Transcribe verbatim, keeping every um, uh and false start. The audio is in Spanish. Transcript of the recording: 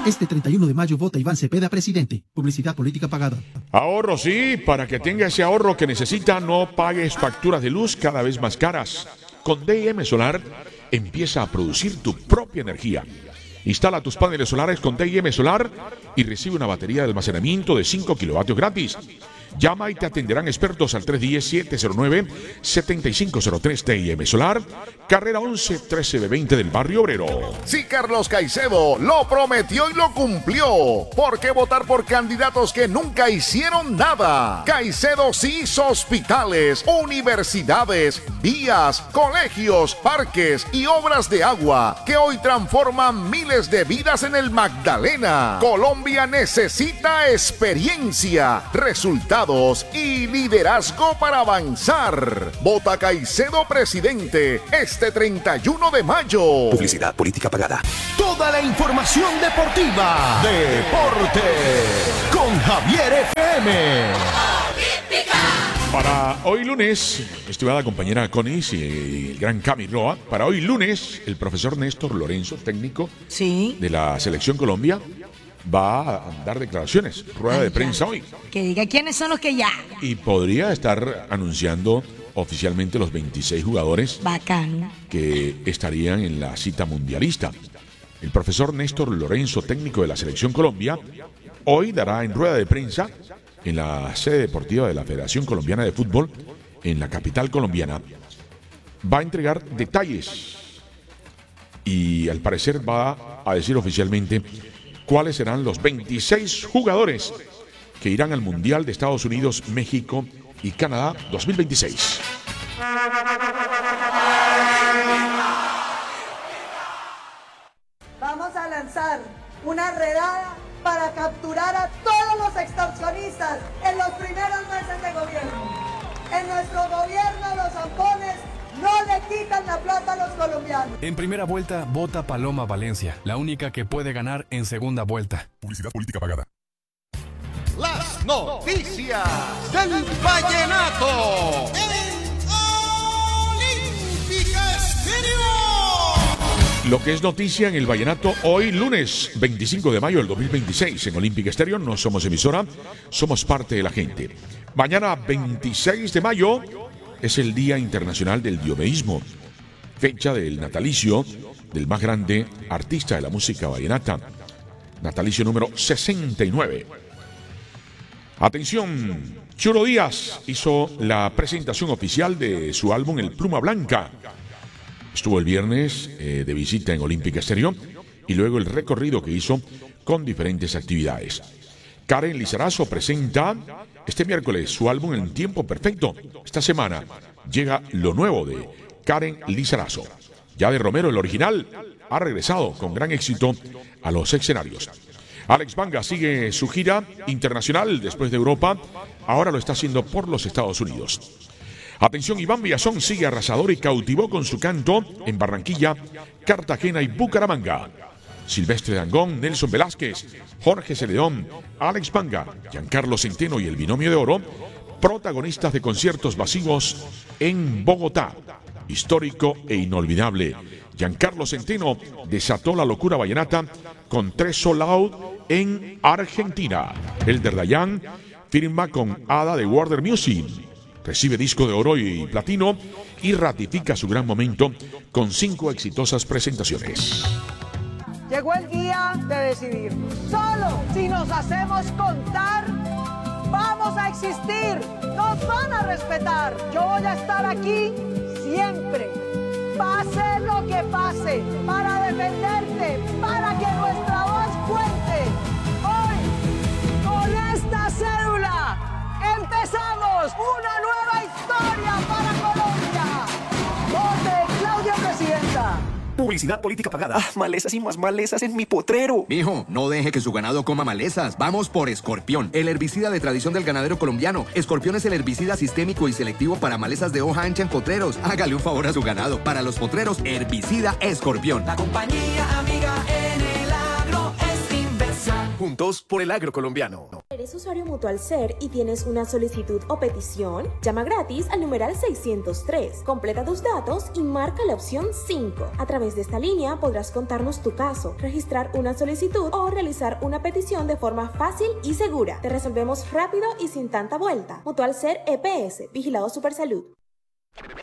Este treinta y uno de mayo vota Iván Cepeda presidente. Publicidad política pagada. Ahorro, sí, para que tenga ese ahorro que necesita, no pagues facturas de luz cada vez más caras. Con D I M Solar, empieza a producir tu propia energía. Instala tus paneles solares con D I M Solar y recibe una batería de almacenamiento de cinco kilovatios gratis. Llama y te atenderán expertos al tres uno cero, siete cero nueve, siete cinco cero tres. D I M Solar, carrera once trece B veinte del Barrio Obrero. Sí, Carlos Caicedo lo prometió y lo cumplió. ¿Por qué votar por candidatos que nunca hicieron nada? Caicedo sí hizo hospitales, universidades, vías, colegios, parques y obras de agua que hoy transforman miles de vidas en el Magdalena. Colombia necesita experiencia, resultados y liderazgo para avanzar. Vota Caicedo presidente este treinta y uno de mayo. Publicidad política pagada. Toda la información deportiva. Deporte con Javier F M. Para hoy lunes, estimada compañera Conis y el gran Cami Roa, para hoy lunes, el profesor Néstor Lorenzo, técnico sí. de la Selección Colombia, va a dar declaraciones, rueda Ay, de prensa ya. hoy. Que diga quiénes son los que ya. Y podría estar anunciando oficialmente los veintiséis jugadores Bacano. que estarían en la cita mundialista. El profesor Néstor Lorenzo, técnico de la Selección Colombia, hoy dará en rueda de prensa en la sede deportiva de la Federación Colombiana de Fútbol, en la capital colombiana, va a entregar detalles y al parecer va a decir oficialmente cuáles serán los veintiséis jugadores que irán al Mundial de Estados Unidos, México y Canadá dos mil veintiséis. Vamos a lanzar una redada para capturar a todos los extorsionistas en los primeros meses de gobierno. En nuestro gobierno los zampones no le quitan la plata a los colombianos. En primera vuelta, vota Paloma Valencia, la única que puede ganar en segunda vuelta. Publicidad política pagada. Las noticias del vallenato. Olímpica Estéreo. Lo que es noticia en el vallenato hoy lunes veinticinco de mayo del dos mil veintiséis en Olímpica Estéreo. No somos emisora, somos parte de la gente. Mañana veintiséis de mayo es el Día Internacional del Diomeísmo, fecha del natalicio del más grande artista de la música vallenata, natalicio número sesenta y nueve. Atención, Churo Díaz hizo la presentación oficial de su álbum El Pluma Blanca. Estuvo el viernes eh, de visita en Olímpica Estéreo y luego el recorrido que hizo con diferentes actividades. Karen Lizarazo presenta este miércoles su álbum En Tiempo Perfecto. Esta semana llega lo nuevo de Karen Lizarazo. Yade Romero, el original, ha regresado con gran éxito a los escenarios. Alex Banga sigue su gira internacional después de Europa. Ahora lo está haciendo por los Estados Unidos. Atención, Iván Villazón sigue arrasador y cautivó con su canto en Barranquilla, Cartagena y Bucaramanga. Silvestre Dangond, Nelson Velázquez, Jorge Celedón, Alex Banga, Giancarlo Centeno y el Binomio de Oro, protagonistas de conciertos masivos en Bogotá. Histórico e inolvidable. Giancarlo Centeno desató la locura vallenata con tres sold out en Argentina. Elder Dayan firma con Ada de Warner Music. Recibe disco de oro y platino y ratifica su gran momento con cinco exitosas presentaciones. Llegó el día de decidir. Solo si nos hacemos contar, vamos a existir. Nos van a respetar. Yo voy a estar aquí siempre. Pase lo que pase, para defenderte, para que nuestra voz cuente. Hoy, con esta cédula, empezamos una nueva historia para Colombia. Vote Claudia Presidenta. Publicidad política pagada. Ah, malezas y más malezas en mi potrero. Mijo, no deje que su ganado coma malezas. Vamos por Escorpión, el herbicida de tradición del ganadero colombiano. Escorpión es el herbicida sistémico y selectivo para malezas de hoja ancha en potreros. Hágale un favor a su ganado. Para los potreros, herbicida Escorpión. La compañía amiga en el agro es Inversa. Juntos por el agro colombiano. ¿Eres usuario Mutual Ser y tienes una solicitud o petición? Llama gratis al numeral seiscientos tres, completa tus datos y marca la opción cinco. A través de esta línea podrás contarnos tu caso, registrar una solicitud o realizar una petición de forma fácil y segura. Te resolvemos rápido y sin tanta vuelta. Mutual Ser E P S, Vigilado Supersalud.